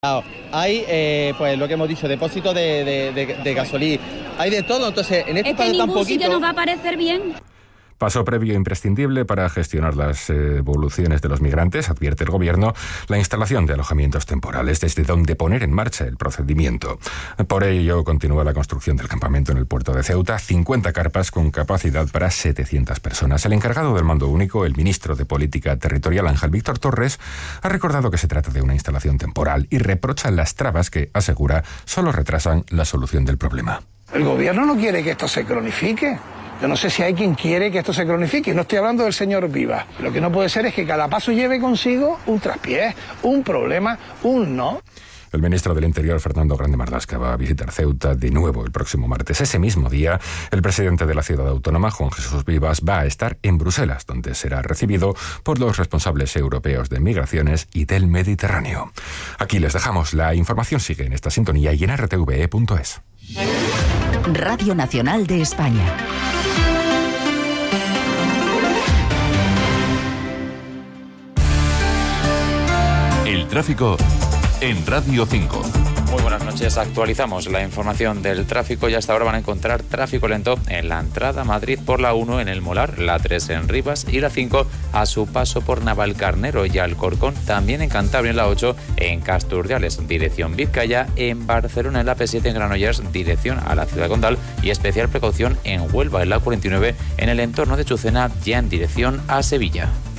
Hay, pues lo que hemos dicho, depósitos de gasolina, hay de todo, entonces en este caso tan poquito... Es que ningún sitio nos va a parecer bien. Paso previo imprescindible para gestionar las evoluciones de los migrantes, advierte el Gobierno, la instalación de alojamientos temporales desde donde poner en marcha el procedimiento. Por ello, continúa la construcción del campamento en el puerto de Ceuta, 50 carpas con capacidad para 700 personas. El encargado del mando único, el ministro de Política Territorial, Ángel Víctor Torres, ha recordado que se trata de una instalación temporal y reprocha las trabas que, asegura, solo retrasan la solución del problema. El Gobierno no quiere que esto se cronifique. Yo no sé si hay quien quiere que esto se cronifique. No estoy hablando del señor Vivas. Lo que no puede ser es que cada paso lleve consigo un traspiés, un problema, un no. El ministro del Interior, Fernando Grande Marlaska, va a visitar Ceuta de nuevo el próximo martes. Ese mismo día, el presidente de la ciudad autónoma, Juan Jesús Vivas, va a estar en Bruselas, donde será recibido por los responsables europeos de migraciones y del Mediterráneo. Aquí les dejamos. La información sigue en esta sintonía y en rtve.es. Radio Nacional de España. El tráfico en Radio 5. Muy buenas noches, actualizamos la información del tráfico y hasta ahora van a encontrar tráfico lento en la entrada a Madrid por la 1 en el Molar, la 3 en Rivas y la 5 a su paso por Navalcarnero y Alcorcón, también en Cantabria en la 8 en Casturdiales, dirección Vizcaya, en Barcelona en la P7 en Granollers, dirección a la ciudad condal y especial precaución en Huelva en la 49 en el entorno de Chucena ya en dirección a Sevilla.